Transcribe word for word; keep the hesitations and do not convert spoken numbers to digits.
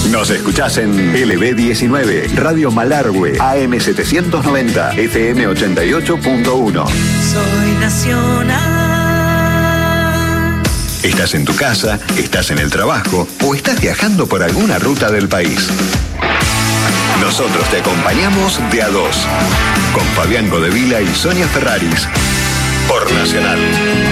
Nos escuchás en L B diecinueve, Radio Malargüe, A M setecientos noventa, F M ochenta y ocho punto uno. Soy nacional. Estás en tu casa, estás en el trabajo o estás viajando por alguna ruta del país. Nosotros te acompañamos de a dos, con Fabián Godevila y Sonia Ferraris, por Nacional.